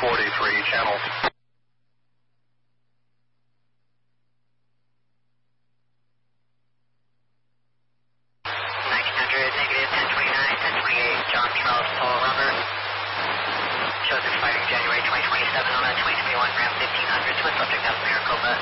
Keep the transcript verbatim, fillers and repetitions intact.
forty-three channels. nineteen hundred, negative ten twenty-nine, ten twenty-eight, John Charles Paul Robert. Shows expiring January twenty twenty-seven on a twenty twenty-one Ram fifteen hundred to a subject out of Maricopa.